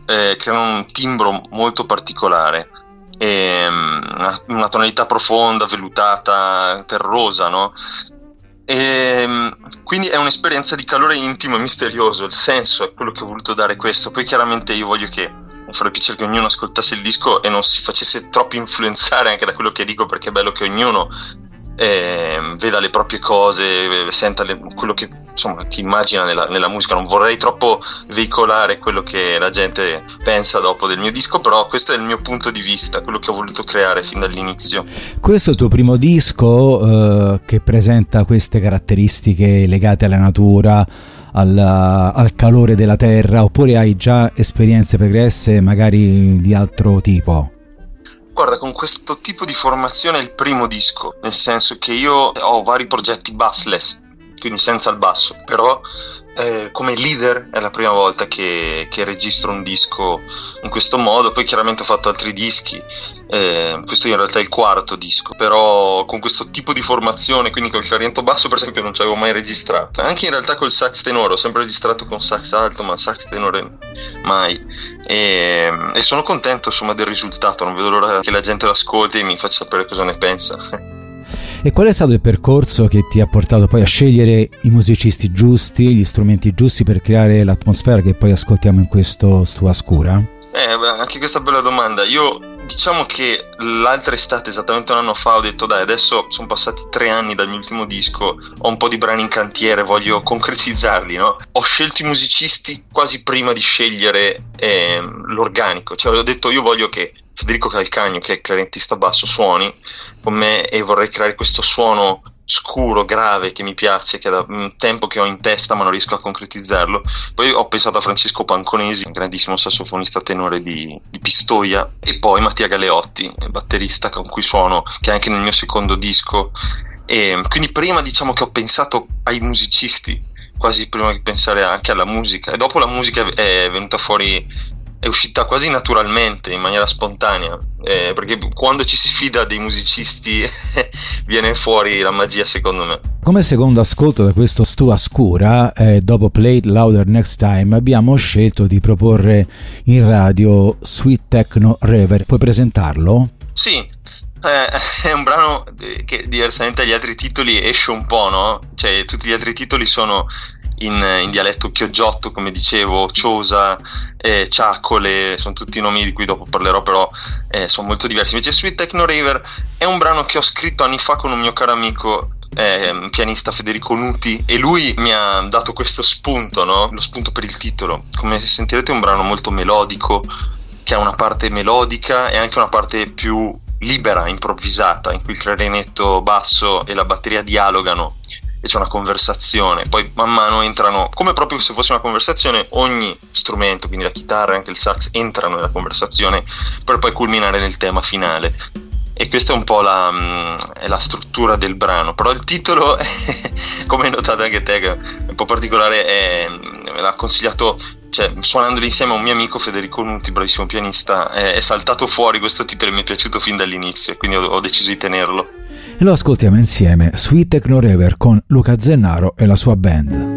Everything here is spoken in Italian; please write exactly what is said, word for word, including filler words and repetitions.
eh, creano un timbro molto particolare, e, una, una tonalità profonda, vellutata, terrosa, no? E quindi è un'esperienza di calore intimo e misterioso. Il senso è quello che ho voluto dare questo. Poi chiaramente io voglio che mi farebbe piacere che ognuno ascoltasse il disco e non si facesse troppo influenzare anche da quello che dico, perché è bello che ognuno eh, veda le proprie cose, senta le, quello che insomma che immagina nella, nella musica. Non vorrei troppo veicolare quello che la gente pensa dopo del mio disco, però questo è il mio punto di vista, quello che ho voluto creare fin dall'inizio. Questo è il tuo primo disco eh, che presenta queste caratteristiche legate alla natura, al, al calore della terra, oppure hai già esperienze pregresse magari di altro tipo? Guarda, con questo tipo di formazione è il primo disco, nel senso che io ho vari progetti bassless, quindi senza il basso, però eh, come leader è la prima volta che, che registro un disco in questo modo. Poi chiaramente ho fatto altri dischi, eh, questo in realtà è il quarto disco, però con questo tipo di formazione, quindi con il clarinetto basso per esempio non ci avevo mai registrato. Anche in realtà col sax tenore ho sempre registrato con sax alto, ma sax tenore mai. E, e sono contento insomma del risultato, non vedo l'ora che la gente lo ascolti e mi faccia sapere cosa ne pensa. E qual è stato il percorso che ti ha portato poi a scegliere i musicisti giusti, gli strumenti giusti per creare l'atmosfera che poi ascoltiamo in questo Stua Scura? Eh, beh, anche questa è una bella domanda. Io diciamo che l'altra estate, esattamente un anno fa, ho detto dai, adesso sono passati tre anni dal mio ultimo disco, ho un po' di brani in cantiere, voglio concretizzarli, no? Ho scelto i musicisti quasi prima di scegliere eh, l'organico, cioè ho detto io voglio che Federico Calcagno, che è il clarinettista basso, suoni con me e vorrei creare questo suono scuro, grave, che mi piace, che è da un tempo che ho in testa ma non riesco a concretizzarlo. Poi ho pensato a Francesco Panconesi, un grandissimo sassofonista tenore di, di Pistoia, e poi Mattia Galeotti, batterista con cui suono, che è anche nel mio secondo disco. E quindi prima diciamo che ho pensato ai musicisti quasi prima di pensare anche alla musica, e dopo la musica è venuta fuori, è uscita quasi naturalmente, in maniera spontanea, eh, perché quando ci si fida dei musicisti viene fuori la magia, secondo me. Come secondo ascolto da questo Stua Scura, eh, dopo Play It Louder Next Time, abbiamo scelto di proporre in radio Sweet Techno River. Puoi presentarlo? Sì, eh, è un brano che diversamente dagli altri titoli esce un po', no? Cioè tutti gli altri titoli sono In, in dialetto chioggiotto, come dicevo, ciosa, eh, ciacole, sono tutti nomi di cui dopo parlerò, però eh, sono molto diversi. Invece Sweet Techno River è un brano che ho scritto anni fa con un mio caro amico, eh, pianista Federico Nuti, e lui mi ha dato questo spunto, no? Lo spunto per il titolo. Come sentirete è un brano molto melodico, che ha una parte melodica e anche una parte più libera, improvvisata, in cui il clarinetto basso e la batteria dialogano e c'è una conversazione. Poi man mano entrano, come proprio se fosse una conversazione, ogni strumento, quindi la chitarra e anche il sax, entrano nella conversazione per poi culminare nel tema finale. E questa è un po' la, è la struttura del brano. Però il titolo, come hai notato anche te, che è un po' particolare, è, me l'ha consigliato, cioè suonandolo insieme a un mio amico Federico Nuti, bravissimo pianista, è, è saltato fuori questo titolo e mi è piaciuto fin dall'inizio, quindi ho, ho deciso di tenerlo. E lo ascoltiamo insieme, Sweet Techno River con Luca Zennaro e la sua band.